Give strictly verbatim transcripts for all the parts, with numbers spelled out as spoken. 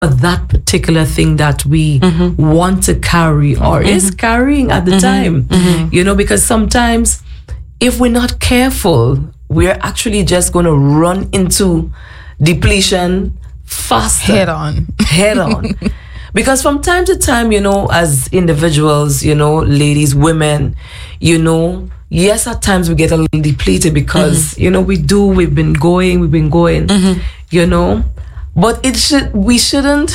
for that particular thing that we mm-hmm. want to carry or mm-hmm. is carrying at the mm-hmm. time. Mm-hmm. You know, because sometimes if we're not careful, we're actually just going to run into depletion faster. Head on. Head on. Because from time to time, you know, as individuals, you know, ladies, women, you know, yes, at times we get a little depleted because, mm-hmm. you know, we do, we've been going, we've been going, mm-hmm. you know, but it should, we shouldn't,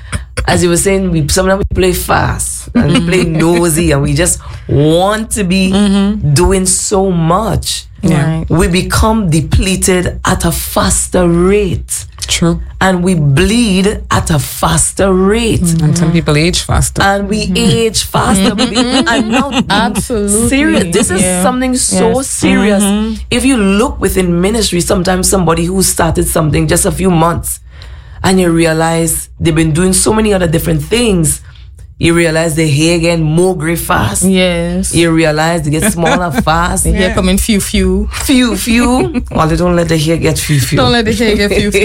as you were saying, we sometimes we play fast and we play nosy and we just want to be mm-hmm. doing so much. Yeah. We become depleted at a faster rate. True. And we bleed at a faster rate. Mm-hmm. And some people age faster. And we mm-hmm. age faster. Mm-hmm. And now, absolutely serious. This is yeah. something so yes. serious. Mm-hmm. If you look within ministry, sometimes somebody who started something just a few months and you realize they've been doing so many other different things, you realize the hair getting more gray fast. Yes. You realize they get smaller fast. The hair coming few, few. Few, few. Well, they don't let the hair get few, few. Don't let the hair get few,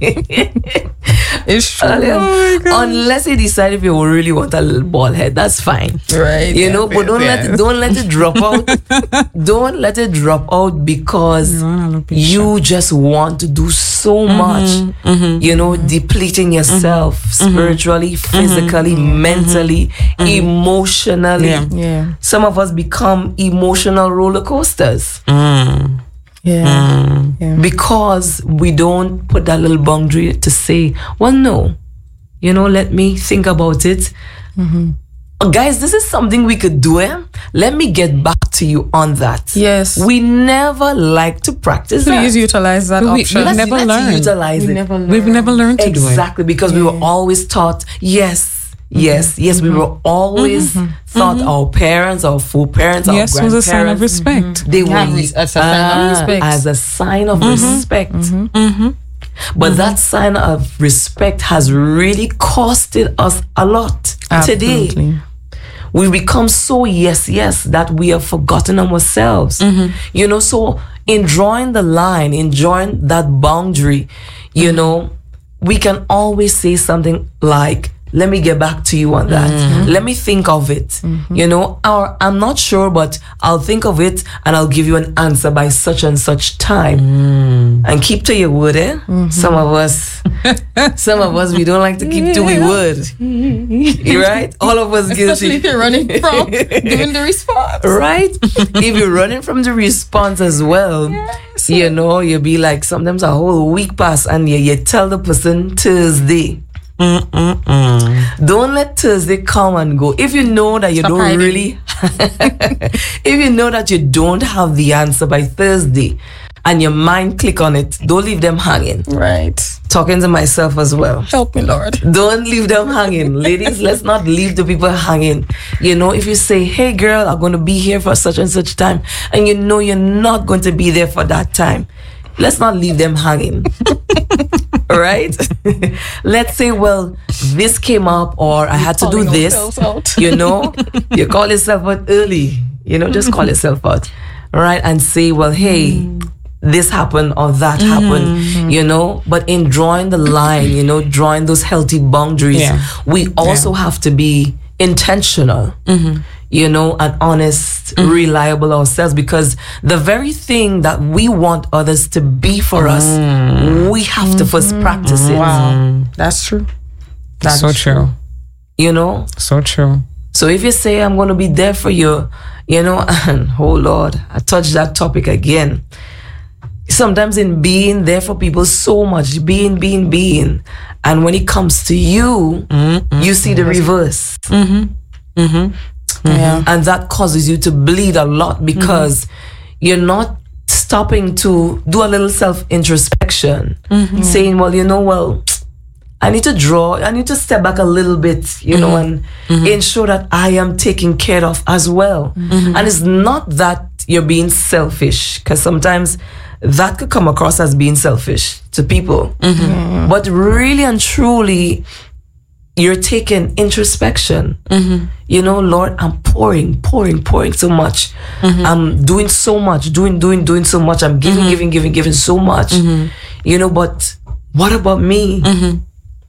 few. It's true. Oh unless you decide if you really want a little bald head, that's fine. Right. You yeah, know, but don't yeah. let it, don't let it drop out. Don't let it drop out because you just want to do so mm-hmm, much. Mm-hmm, you know, mm-hmm. depleting yourself mm-hmm, spiritually, physically, mm-hmm, mentally, mm-hmm. emotionally. Yeah. yeah. Some of us become emotional roller coasters. Mm. Yeah. Mm. yeah. Because we don't put that little boundary to say, well, no, you know, let me think about it. Mm-hmm. Uh, guys, this is something we could do. Eh? Let me get back to you on that. Yes. We never like to practice Please that. utilize that we, option. We've let's, never let's learned. utilize we it. never learned. We've never learned to exactly, do it. Exactly, because yeah. we were always taught, yes, Mm-hmm. Yes, yes, mm-hmm. we were always mm-hmm. thought mm-hmm. our parents, our foreparents, yes, our grandparents. was a sign of respect. Mm-hmm. They were as a sign uh, of respect. As a sign of mm-hmm. respect. Mm-hmm. Mm-hmm. But mm-hmm. that sign of respect has really costed us a lot Absolutely. today. We become so yes, yes that we have forgotten ourselves. Mm-hmm. You know, so in drawing the line, in drawing that boundary, you mm-hmm. know, we can always say something like, let me get back to you on that. Mm-hmm. Let me think of it. Mm-hmm. You know, or I'm not sure, but I'll think of it and I'll give you an answer by such and such time. Mm. And keep to your word, eh? Mm-hmm. Some of us, some of us, we don't like to keep to we word. You're right? All of us guilty. Especially if you're running from giving the response. Right? If you're running from the response as well, yes. you know, you'll be like, sometimes a whole week pass and you, you tell the person Thursday. Mm-mm-mm. Don't let Thursday come and go. If you know that you Stop don't hiding. really, if you know that you don't have the answer by Thursday, and your mind click on it, don't leave them hanging. Right. Talking to myself as well. Help me, Lord. Don't leave them hanging, ladies. Let's not leave the people hanging. You know, if you say, "Hey, girl, I'm going to be here for such and such time," and you know you're not going to be there for that time, let's not leave them hanging. Right? Let's say, well, this came up or I had to do this. You know, you call yourself out early. You know, just call yourself out. Right? And say, well, hey, mm. this happened or that mm-hmm. happened. You know, but in drawing the line, you know, drawing those healthy boundaries, yeah. we also yeah. have to be intentional. Mm-hmm. You know, and honest, mm. reliable ourselves, because the very thing that we want others to be for mm. us, we have mm-hmm. to first practice it. Wow, that's true. That's so true. true. You know? So true. So if you say, I'm going to be there for you, you know, and oh Lord, I touched that topic again. Sometimes in being there for people so much, being, being, being, and when it comes to you, mm-hmm. you see the reverse. Mm-hmm. Mm-hmm. Yeah. And that causes you to bleed a lot because mm-hmm. you're not stopping to do a little self-introspection, mm-hmm. saying, well, you know, well, I need to draw, I need to step back a little bit, you mm-hmm. know, and mm-hmm. ensure that I am taken care of as well. Mm-hmm. And it's not that you're being selfish, because sometimes that could come across as being selfish to people. Mm-hmm. But really and truly, you're taking introspection. Mm-hmm. You know, Lord, I'm pouring, pouring, pouring so much. Mm-hmm. I'm doing so much, doing, doing, doing so much. I'm giving, mm-hmm. giving, giving, giving so much. Mm-hmm. You know, but what about me? Mm-hmm.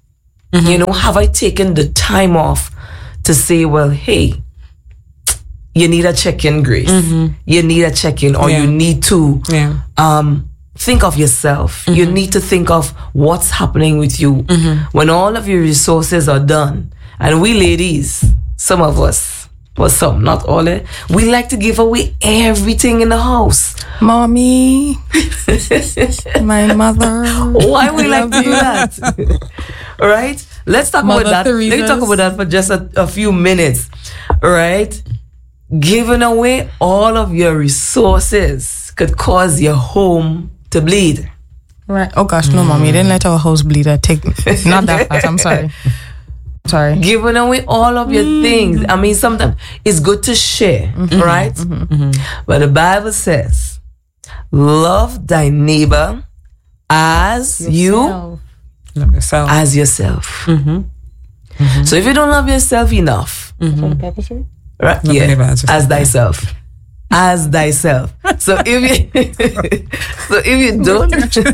Mm-hmm. You know, have I taken the time off to say, well, hey, you need a check-in, Grace. Mm-hmm. You need a check-in, or yeah. you need to yeah. um, think of yourself. Mm-hmm. You need to think of what's happening with you. Mm-hmm. When all of your resources are done, and we ladies, some of us, well, some, not all, eh, we like to give away everything in the house. Mommy, my mother. Why we like to do that? Right? Let's talk Mother about that. Teresa's. Let me talk about that for just a, a few minutes. Right? Giving away all of your resources could cause your home to bleed. Right. Oh gosh, no, mm. mommy, didn't let our house bleed. I take not that fast. I'm sorry. Sorry. Giving away all of your mm. things. I mean, sometimes it's good to share, mm-hmm. right? Mm-hmm. Mm-hmm. But the Bible says, love thy neighbor as yourself. you love yourself. As yourself. Mm-hmm. Mm-hmm. So if you don't love yourself enough, mm-hmm. right? Love yeah, as, as thyself. As thyself. So if you, so if you don't,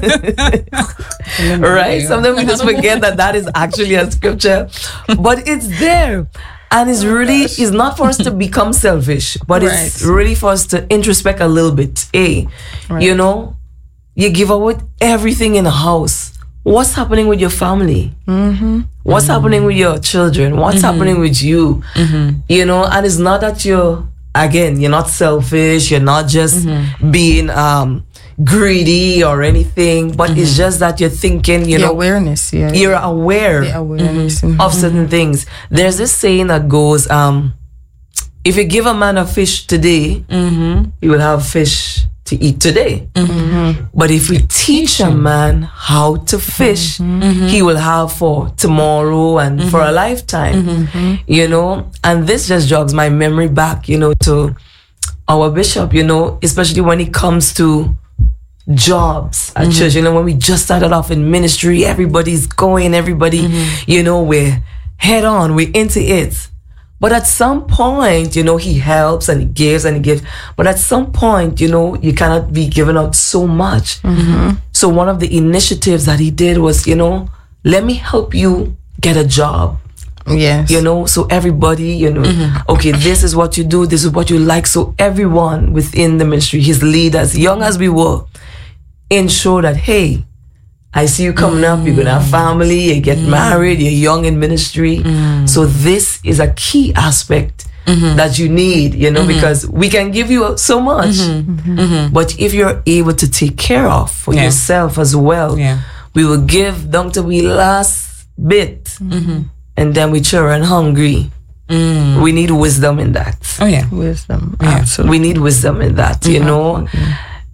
right? Sometimes we just forget that that is actually a scripture, but it's there, and it's really it's not for us to become selfish, but right. it's really for us to introspect a little bit. Hey, right. you know, you give away everything in the house. What's happening with your family? Mm-hmm. What's mm-hmm. happening with your children? What's mm-hmm. happening with you? Mm-hmm. You know, and it's not that you're. Again, you're not selfish. You're not just mm-hmm. being um, greedy or anything, but mm-hmm. it's just that you're thinking, you the know, awareness. Yeah, you're aware the awareness. Mm-hmm. of certain things. There's this saying that goes, um, if you give a man a fish today, mm-hmm. he will have fish to eat today. Mm-hmm. But if we teach a man how to fish, mm-hmm. he will have for tomorrow and mm-hmm. for a lifetime, mm-hmm. you know. And this just jogs my memory back, you know, to our bishop, you know, especially when it comes to jobs at mm-hmm. church. You know, when we just started off in ministry, everybody's going, everybody, mm-hmm. you know, we're head on, we're into it. But at some point, you know, he helps and he gives and he gives. But at some point, you know, you cannot be giving out so much. Mm-hmm. So one of the initiatives that he did was, you know, let me help you get a job. Yes. You know, so everybody, you know, mm-hmm. okay, this is what you do, this is what you like. So everyone within the ministry, his leaders, young as we were, ensure that, hey, I see you coming mm. up, you're going to have family, you get mm. married, you're young in ministry. Mm. So this is a key aspect mm-hmm. that you need, you know, mm-hmm. because we can give you so much. Mm-hmm. Mm-hmm. But if you're able to take care of for yeah. yourself as well, yeah. we will give down to we last bit. Mm-hmm. And then we children hungry. Mm. We need wisdom in that. Oh, yeah. Wisdom. Yeah. Absolutely. We need wisdom in that, mm-hmm. you know. Mm-hmm.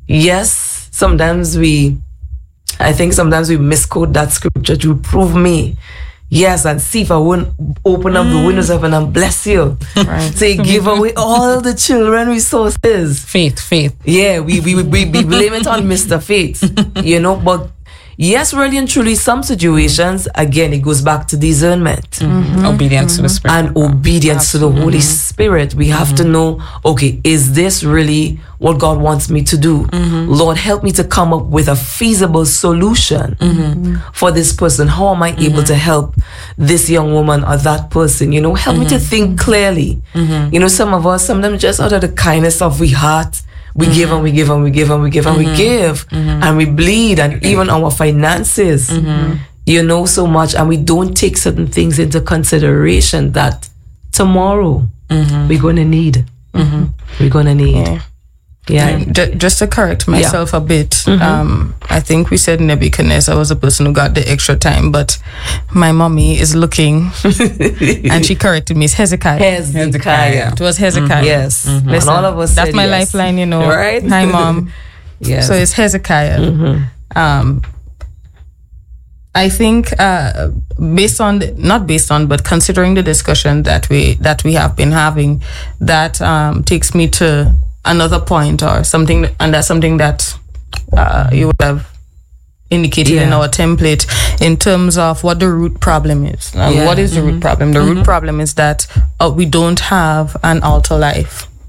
Yes, sometimes we... I think sometimes we misquote that scripture to prove me. Yes, and see if I won't open up mm. the windows of heaven and bless you. Right. Say, so give away all the children resources. Faith, faith. Yeah, we we, we, we blame it on Mister Faith, you know, but yes, really and truly, some situations, again, it goes back to discernment. Mm-hmm. Obedience mm-hmm. to the Spirit. And obedience Absolutely. to the Holy mm-hmm. Spirit. We have mm-hmm. to know, okay, is this really what God wants me to do? Mm-hmm. Lord, help me to come up with a feasible solution mm-hmm. for this person. How am I mm-hmm. able to help this young woman or that person? You know, help mm-hmm. me to think clearly. Mm-hmm. You know, some of us, sometimes just out of the kindness of we heart, we mm-hmm. give and we give and we give and we give and mm-hmm. we give mm-hmm. and we bleed, and even our finances, mm-hmm. you know, so much, and we don't take certain things into consideration that tomorrow mm-hmm. we're going to need. Mm-hmm. We're going to need. Yeah. Yeah. J- just to correct myself yeah. a bit, mm-hmm. um, I think we said Nebuchadnezzar was the person who got the extra time, but my mommy is looking and she corrected me. It's Hezekiah. Hezekiah. Hezekiah. It was Hezekiah. Mm-hmm. Yes. Mm-hmm. Listen, all of us that's said my yes. lifeline, you know. Right? Hi, Mom. Yes. So it's Hezekiah. Mm-hmm. Um, I think uh, based on, the, not based on, but considering the discussion that we that we have been having, that um, takes me to another point or something, and that's something that uh, you would have indicated yeah. in our template in terms of what the root problem is. Um, yeah. What is the mm-hmm. root problem? The mm-hmm. root problem is that uh, we don't have an altar life.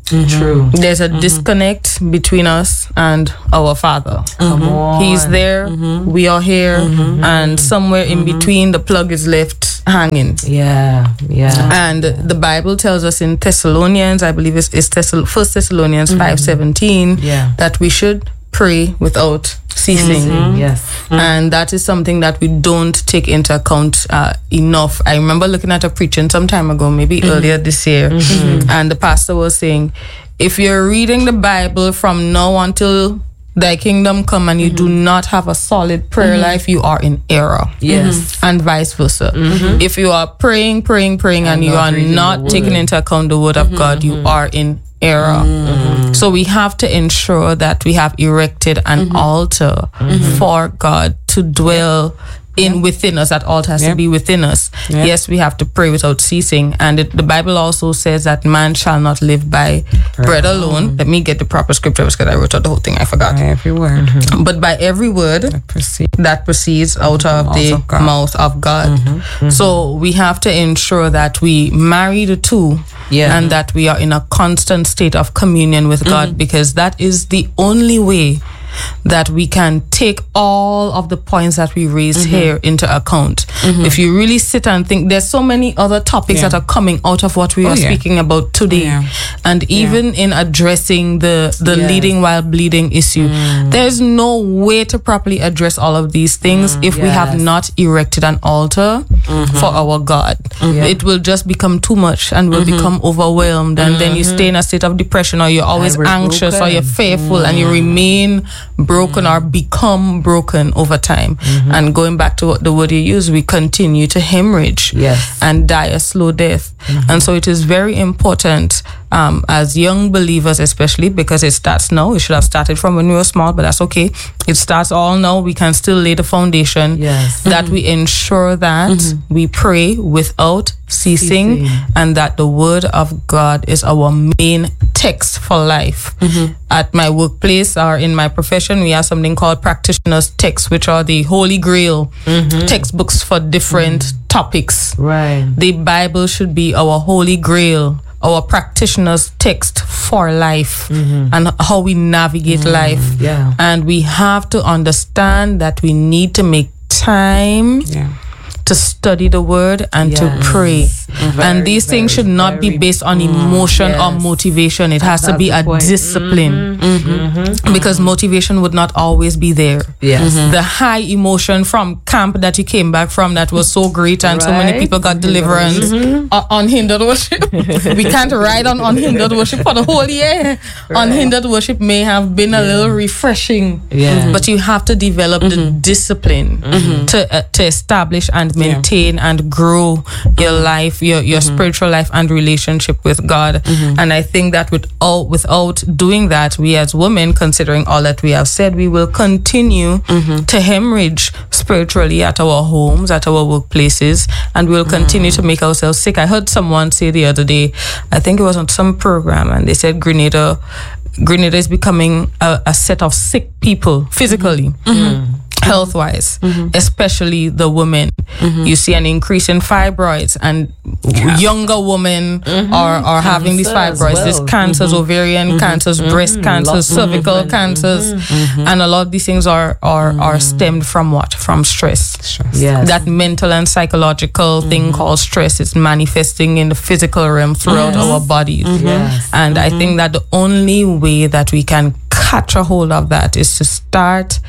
Mm-hmm. True. There's a mm-hmm. disconnect between us and our Father. Come on. He's there, mm-hmm. we are here, mm-hmm. and somewhere in mm-hmm. between the plug is left hanging. Yeah, yeah. And the Bible tells us in Thessalonians, I believe it's, it's Thessal- First Thessalonians mm-hmm. five seventeen, yeah. that we should pray without ceasing. Mm-hmm. Yes. Mm-hmm. And that is something that we don't take into account uh, enough. I remember looking at a preaching some time ago, maybe mm-hmm. earlier this year, mm-hmm. and the pastor was saying, if you're reading the Bible from now until thy kingdom come and you mm-hmm. do not have a solid prayer mm-hmm. life, you are in error. Yes. Mm-hmm. And vice versa. Mm-hmm. If you are praying, praying, praying, and, and you are not taking into account the word of mm-hmm. God, you are in error. Mm-hmm. So we have to ensure that we have erected an mm-hmm. altar mm-hmm. for God to dwell in yeah. within us. That altar has yep. to be within us. Yep. Yes, we have to pray without ceasing. And it, the Bible also says that man shall not live by bread, bread alone. Let me get the proper scripture because I wrote out the whole thing. I forgot. By every word. Mm-hmm. But by every word that, proceed. that proceeds out of mouth the of mouth of God. Mm-hmm. Mm-hmm. So we have to ensure that we marry the two yeah. and that we are in a constant state of communion with mm-hmm. God, because that is the only way that we can take all of the points that we raised mm-hmm. here into account. Mm-hmm. If you really sit and think, there's so many other topics yeah. that are coming out of what we oh, are yeah. speaking about today. Yeah. And even yeah. in addressing the, the yes. leading while bleeding issue, mm. there's no way to properly address all of these things mm, if yes. we have not erected an altar mm-hmm. for our God. Mm-hmm. It will just become too much and we'll mm-hmm. become overwhelmed. And mm-hmm. then you stay in a state of depression, or you're always anxious broken. or you're fearful mm. and you remain broken mm. or become broken over time. Mm-hmm. And going back to what the word you use, we continue to hemorrhage yes. and die a slow death. Mm-hmm. And so it is very important um, as young believers, especially because it starts now. It should have started from when we were small, but that's okay. It starts all now. We can still lay the foundation yes. that mm-hmm. we ensure that mm-hmm. we pray without ceasing, ceasing and that the word of God is our main text for life. Mm-hmm. At my workplace or in my profession, we have something called practitioners' texts, which are the Holy Grail mm-hmm. textbooks for different mm-hmm. topics. Right. The Bible should be our Holy Grail, our practitioners' text for life mm-hmm. and how we navigate mm-hmm. life. Yeah. And we have to understand that we need to make time yeah. to study the word and yes. to pray. Very, and these very, things should not be based on emotion yes. or motivation. It has That's to be a point. discipline. Mm-hmm. Mm-hmm. Because motivation would not always be there. Yes. Mm-hmm. The high emotion from camp that you came back from that was so great and right. so many people got deliverance mm-hmm. uh, unhindered worship. We can't ride on unhindered worship for the whole year. Right. Unhindered worship may have been a yeah. little refreshing. Yeah. But you have to develop mm-hmm. the discipline mm-hmm. to uh, to establish and maintain yeah. and grow your life, your your mm-hmm. spiritual life and relationship with God. Mm-hmm. And I think that without without doing that, we as women, considering all that we have said, we will continue mm-hmm. to hemorrhage spiritually at our homes, at our workplaces, and we'll continue mm-hmm. to make ourselves sick. I heard someone say the other day, I think it was on some program, and they said Grenada Grenada is becoming a, a set of sick people physically. Mm-hmm. Health-wise, mm-hmm. especially the women. Mm-hmm. You see an increase in fibroids, and yeah. younger women mm-hmm. are, are having these fibroids. Well. There's cancers, mm-hmm. ovarian mm-hmm. cancers, mm-hmm. breast cancers, mm-hmm. cervical cancers. Mm-hmm. And a lot of these things are are, mm-hmm. are stemmed from what? From stress. stress. Yes. That mental and psychological mm-hmm. thing called stress is manifesting in the physical realm throughout yes. our bodies. Mm-hmm. Yes. And mm-hmm. I think that the only way that we can catch a hold of that is to start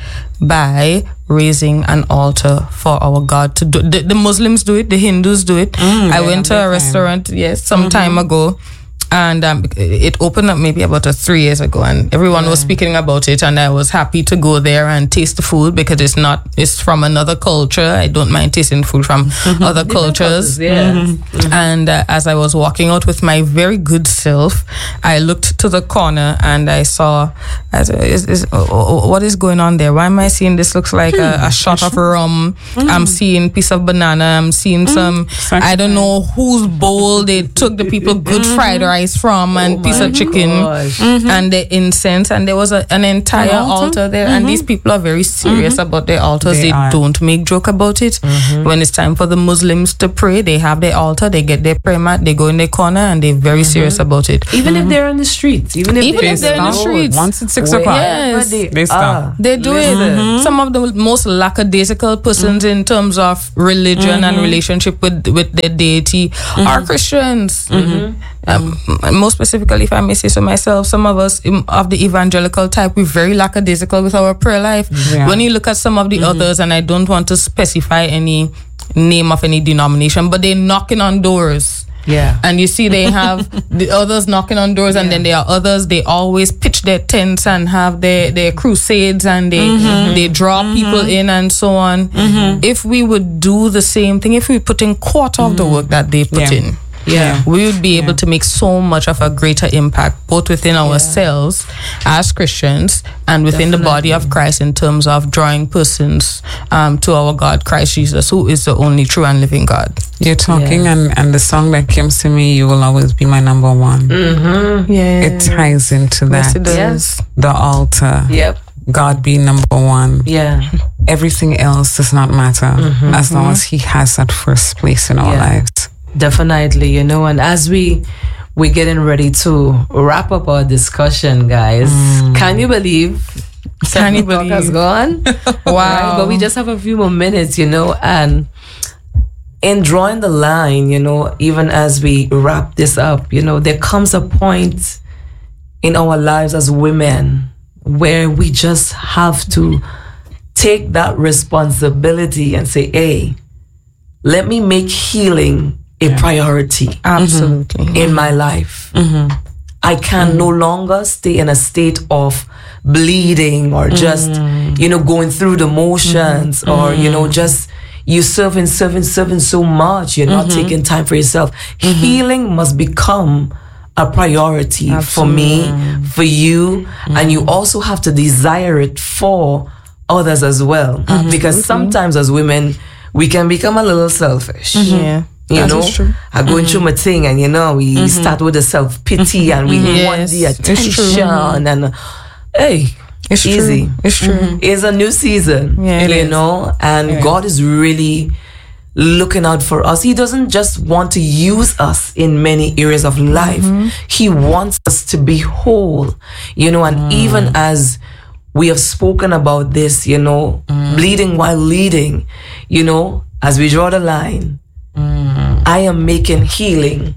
by raising an altar for our God to do. The, the Muslims do it, the Hindus do it. Mm, I went to a restaurant, time. yes, some mm-hmm. time ago, and um, it opened up maybe about uh, three years ago, and everyone yeah. was speaking about it, and I was happy to go there and taste the food because it's not, it's from another culture. I don't mind tasting food from other cultures. Yeah. Mm-hmm. And uh, as I was walking out with my very good self, I looked to the corner and I saw, I said, is, is, uh, what is going on there? Why am I seeing this? Looks like a, a shot of rum. Mm. I'm seeing piece of banana. I'm seeing mm. some, I don't know whose bowl they took the people good fried rice rice from and Oh piece my of chicken gosh. and the incense, and there was a, an entire An altar? altar? there. And these people are very serious about their altars. They They, are. don't make joke about it. When it's time for the Muslims to pray, they have their altar, they get their prayer mat, they go in their corner, and they're very serious about it. Even if they're in the streets, even if, Even they're if they're in the road, streets. Once it's six wherever o'clock. Yes. they, They stop. are. They do Listen. it. Some of the most lackadaisical persons in terms of religion and relationship with, with their deity are Christians. Um, more specifically, if I may say so myself, some of us im- of the evangelical type, we're very lackadaisical with our prayer life. Yeah. When you look at some of the others, and I don't want to specify any name of any denomination, but they're knocking on doors. Yeah. And you see they have the others knocking on doors, and then there are others, they always pitch their tents and have their, their crusades, and they they draw people in and so on. If we would do the same thing, if we put in quarter of the work that they put Yeah. in, Yeah. we would be able to make so much of a greater impact, both within ourselves as Christians and within the body of Christ, in terms of drawing persons um, to our God, Christ Jesus, who is the only true and living God. You're talking, Yeah. and, and the song that comes to me, "You Will Always Be My Number One." Yeah. It ties into Yes, that. it does. The altar, Yep. God be number one. Yeah. Everything else does not matter as long as He has that first place in our Yeah. lives. Definitely, you know, and as we we're getting ready to wrap up our discussion, guys, can you believe? Can you seven o'clock has believe? gone? Wow. Right? But we just have a few more minutes, you know, and in drawing the line, you know, even as we wrap this up, you know, there comes a point in our lives as women where we just have to take that responsibility and say, hey, let me make healing a priority Absolutely. in my life. I can no longer stay in a state of bleeding or just, you know, going through the motions or, you know, just you serving, serving, serving so much. You're not taking time for yourself. Healing must become a priority for me, for you, and you also have to desire it for others as well. Because sometimes as women, we can become a little selfish. Yeah. You That know, is true. I'm going through my thing, and you know, we start with the self pity, and we want the Yes, it's true. attention, and uh, hey, It's easy. true. It's true. It's a new season, Yeah, it you is. know, and God is really looking out for us. He doesn't just want to use us in many areas of life. He wants us to be whole, you know, and even as we have spoken about this, you know, bleeding while leading, you know, as we draw the line, I am making healing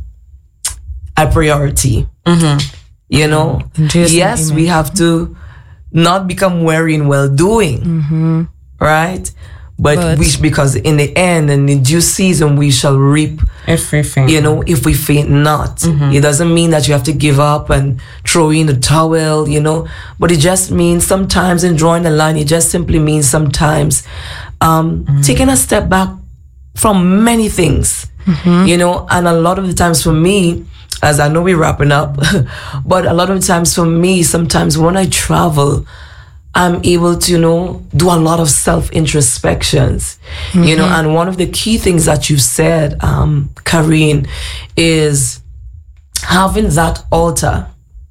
a priority. You know, In Jesus' name, yes, amen. we have to not become weary in well doing, right? But, But- we, because in the end and in due season, we shall reap, Everything. you know, if we faint not. It doesn't mean that you have to give up and throw in the towel, you know, but it just means sometimes in drawing the line, it just simply means sometimes um, taking a step back from many things, you know, and a lot of the times for me, as I know we're wrapping up, but a lot of the times for me, sometimes when I travel, I'm able to, you know, do a lot of self-introspections, you know, and one of the key things that you said, um, Karine, is having that altar,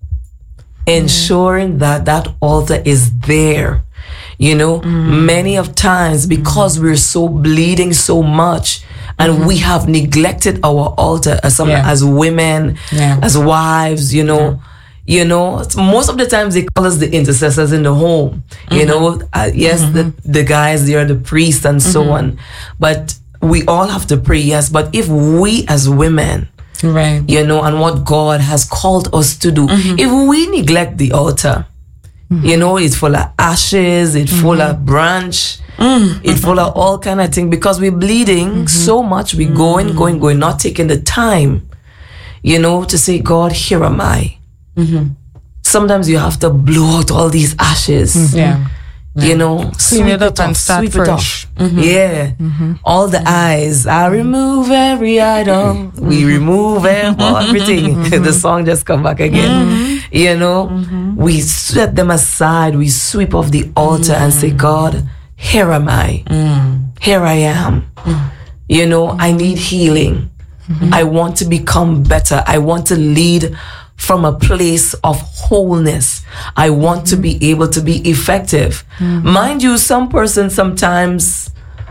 ensuring that that altar is there. You know, many of times because we're so bleeding so much and we have neglected our altar as some, Yeah. as women, Yeah. as wives, you know, you know, most of the times they call us the intercessors in the home, you know, uh, yes, the, the guys, they are the priests and so on, but we all have to pray, yes. But if we as women, Right. you know, and what God has called us to do, if we neglect the altar, you know, it's full of ashes, it's full of branch, it's full of all kind of things because we're bleeding so much, we're going, going, going, not taking the time, you know, to say, God, here am I. Sometimes you have to blow out all these ashes. Yeah. You know, Clean it up and start sweep it fresh. off. Yeah. All the eyes. I remove every idol. We remove ev- everything. The song just come back again. You know, we set them aside. We sweep off the altar and say, God, here am I. Here I am. You know, I need healing. Mm-hmm. I want to become better. I want to lead from a place of wholeness. I want mm-hmm. to be able to be effective. Mm-hmm. Mind you, some persons sometimes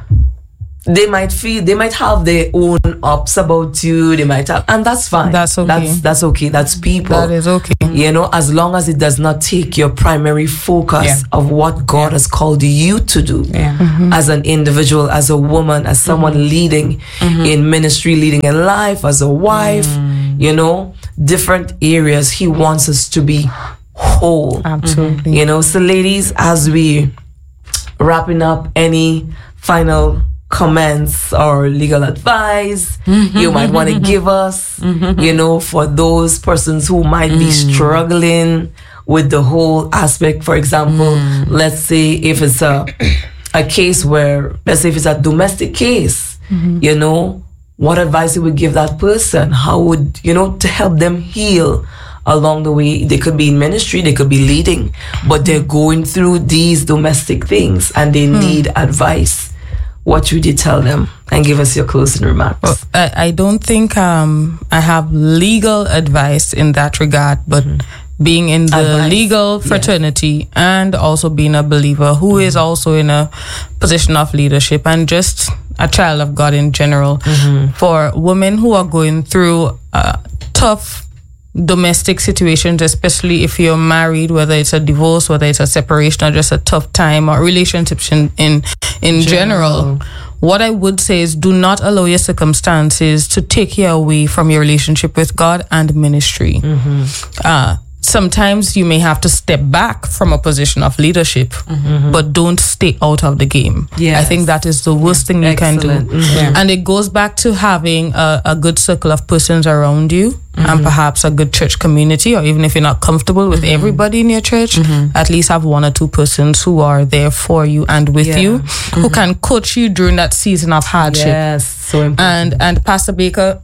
they might feel, they might have their own ups about you. They might have, and that's fine. That's okay. That's, that's okay. That's people. That is okay. You know, as long as it does not take your primary focus yeah. of what God yeah. has called you to do yeah. mm-hmm. as an individual, as a woman, as someone mm-hmm. leading mm-hmm. in ministry, leading in life, as a wife, mm-hmm. you know, different areas. He wants us to be whole. Absolutely. You know, so ladies, as we wrapping up, any final comments or legal advice mm-hmm, you might mm-hmm, want to mm-hmm. give us, mm-hmm. you know, for those persons who might mm. be struggling with the whole aspect. For example, mm. let's say if it's a a case where, let's say if it's a domestic case, mm-hmm. you know, what advice you would give that person? How would, you know, to help them heal along the way? They could be in ministry, they could be leading, but they're going through these domestic things and they mm. need advice. What would you tell them? And give us your closing remarks. Well, I, I don't think um, I have legal advice in that regard, but mm-hmm. being in the advice. legal fraternity yes. and also being a believer who mm-hmm. is also in a position of leadership and just a child of God in general, mm-hmm. for women who are going through uh, tough domestic situations, especially if you're married, whether it's a divorce, whether it's a separation or just a tough time or relationships in in, in general. general, what I would say is do not allow your circumstances to take you away from your relationship with God and ministry. Mm-hmm. Uh, sometimes you may have to step back from a position of leadership, mm-hmm. but don't stay out of the game. Yes. I think that is the worst thing you Excellent. can do. Mm-hmm. Yeah. And it goes back to having a, a good circle of persons around you, mm-hmm. and perhaps a good church community, or even if you're not comfortable with mm-hmm. everybody in your church, mm-hmm. at least have one or two persons who are there for you and with yeah. you, mm-hmm. who can coach you during that season of hardship. Yes, so important. And, and Pastor Baker...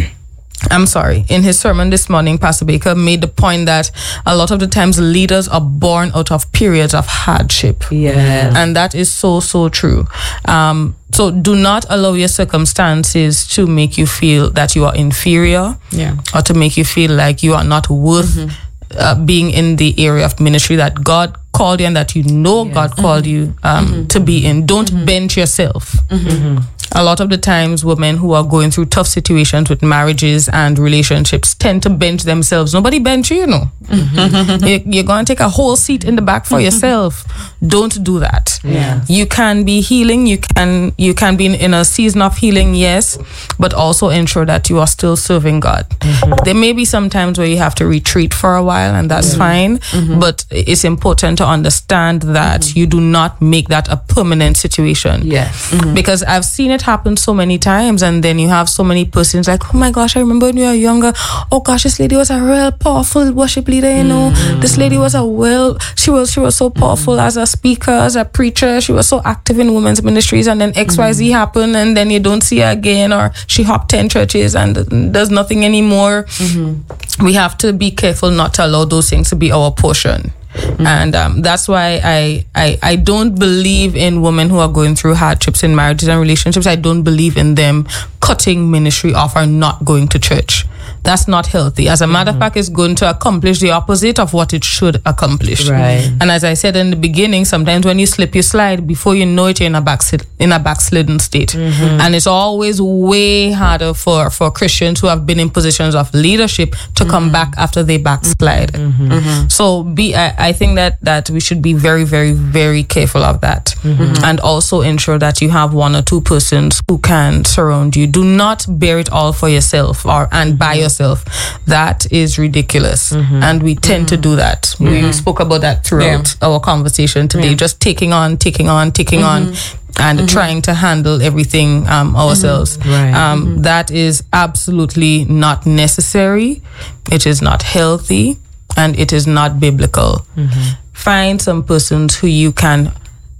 I'm sorry, in his sermon this morning, Pastor Baker made the point that a lot of the times leaders are born out of periods of hardship. Yes. And that is so, so true. Um, so do not allow your circumstances to make you feel that you are inferior, yeah. or to make you feel like you are not worth mm-hmm. uh, being in the area of ministry that God called you and that you know yes. God called mm-hmm. you um, mm-hmm. to be in. Don't mm-hmm. bench yourself. Mm-hmm. A lot of the times, women who are going through tough situations with marriages and relationships tend to bench themselves. Nobody bench you, you know. Mm-hmm. you, you're going to take a whole seat in the back for yourself. Don't do that. Yeah. You can be healing. You can you can be in, in a season of healing, yes, but also ensure that you are still serving God. Mm-hmm. There may be some times where you have to retreat for a while, and that's mm-hmm. fine. Mm-hmm. But it's important to understand that mm-hmm. you do not make that a permanent situation. Yes. Mm-hmm. Because I've seen it happen so many times, and then you have so many persons like, oh my gosh, I remember when you were younger, oh gosh, this lady was a real powerful worship leader, you know. Mm-hmm. This lady was a well, she was she was so powerful mm-hmm. as a speaker, as a preacher, she was so active in women's ministries, and then X Y Z mm-hmm. happened, and then you don't see her again, or she hopped ten churches and does nothing anymore. Mm-hmm. We have to be careful not to allow those things to be our portion. Mm-hmm. And um, that's why I, I I don't believe in women who are going through hardships in marriages and relationships. I don't believe in them cutting ministry off or not going to church. That's not healthy. As a matter mm-hmm. of fact, it's going to accomplish the opposite of what it should accomplish. Right. And as I said in the beginning, sometimes when you slip, you slide. Before you know it, you're in a backslid, in a backslidden state. Mm-hmm. And it's always way harder for, for Christians who have been in positions of leadership to mm-hmm. come back after they backslide. Mm-hmm. Mm-hmm. So be I, I think that, that we should be very, very, very careful of that. Mm-hmm. And also ensure that you have one or two persons who can surround you. Do not bear it all for yourself or and by yourself. That is ridiculous. Mm-hmm. And we tend mm-hmm. to do that. Mm-hmm. We spoke about that throughout yeah. our conversation today. Yeah. Just taking on, taking on, taking mm-hmm. on, and mm-hmm. trying to handle everything um, ourselves. Mm-hmm. Right. Um, mm-hmm. That is absolutely not necessary. It is not healthy, and it is not biblical. Mm-hmm. Find some persons who you can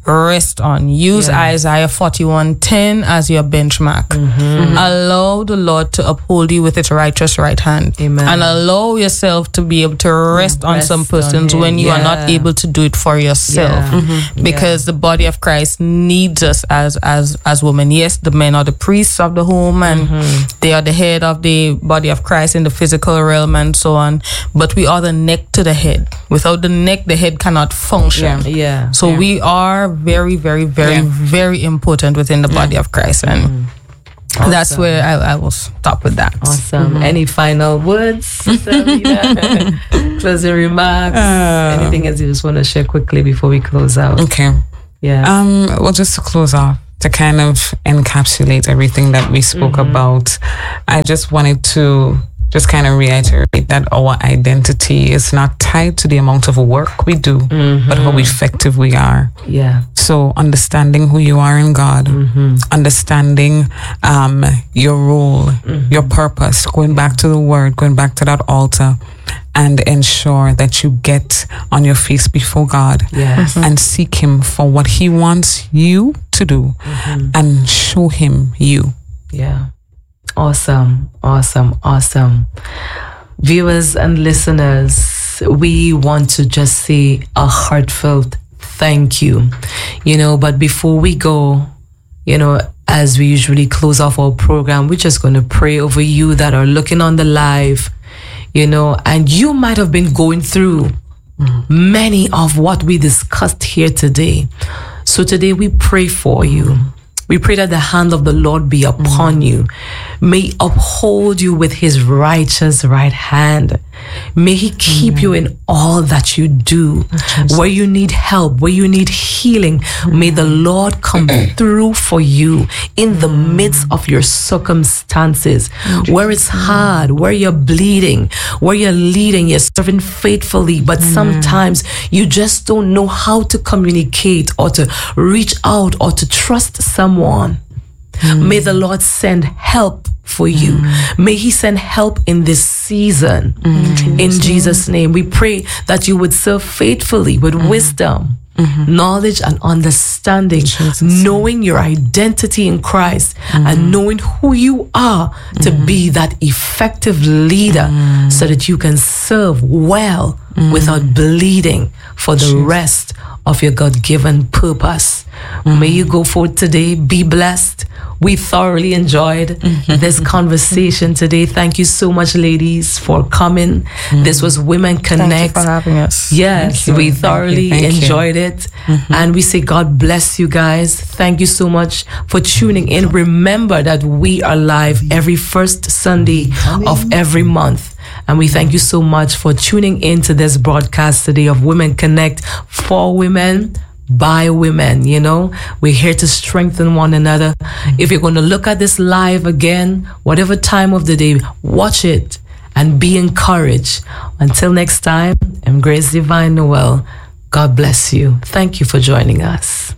rest on. Use Yeah. Isaiah forty-one ten as your benchmark. Mm-hmm. Allow the Lord to uphold you with its righteous right hand. Amen. And allow yourself to be able to rest Yeah, on rest some persons on when you Him. are not Yeah. able to do it for yourself. Yeah. Mm-hmm. Because the body of Christ needs us as as as women. Yes, the men are the priests of the home, and Mm-hmm. they are the head of the body of Christ in the physical realm and so on. But we are the neck to the head. Without the neck, the head cannot function. Yeah. Yeah. So Yeah. we are very, very, very, Yeah. very important within the body of Christ, and that's Awesome. where I, I will stop with that. Awesome. Any final words, Sister Amina? Closing remarks? Uh, Anything else you just want to share quickly before we close out? Okay. Yeah. Um, well, just to close off, to kind of encapsulate everything that we spoke about, I just wanted to just kind of reiterate that our identity is not tied to the amount of work we do, but how effective we are. yeah. So understanding who you are in God, understanding um, your role, your purpose, going back to the word, going back to that altar, and ensure that you get on your face before God Yes. and seek Him for what He wants you to do and show Him you. Yeah. Awesome. Awesome. Awesome. Viewers and listeners, we want to just say a heartfelt thank you. You know, but before we go, you know, as we usually close off our program, we're just going to pray over you that are looking on the live, you know, and you might have been going through many of what we discussed here today. So today we pray for you. We pray that the hand of the Lord be upon you. May He uphold you with His righteous right hand. May He keep you in all that you do. Where you need help, where you need healing, may the Lord come through for you in the midst of your circumstances. Where it's hard, where you're bleeding, where you're leading, you're serving faithfully, but sometimes you just don't know how to communicate or to reach out or to trust someone. May the Lord send help for you. May He send help in this season. In Jesus' name, we pray that you would serve faithfully with wisdom, knowledge, and understanding, knowing your identity in Christ and knowing who you are to be that effective leader so that you can serve well without bleeding for the rest of your God-given purpose. May you go forth today, be blessed. We thoroughly enjoyed this conversation today. Thank you so much, ladies, for coming. This was Women Connect. Thank you for having us. Yes, Thank you. we Thank thoroughly you. Thank you. enjoyed it. And we say, God bless you guys. Thank you so much for tuning in. Remember that we are live every first Sunday of every month. And we thank you so much for tuning in to this broadcast today of Women Connect, for women, by women. You know, we're here to strengthen one another. If you're going to look at this live again, whatever time of the day, watch it and be encouraged. Until next time, I'm Grace Divine Noel. God bless you. Thank you for joining us.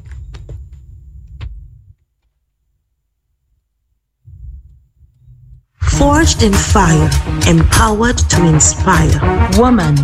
Forged in fire, empowered to inspire. Woman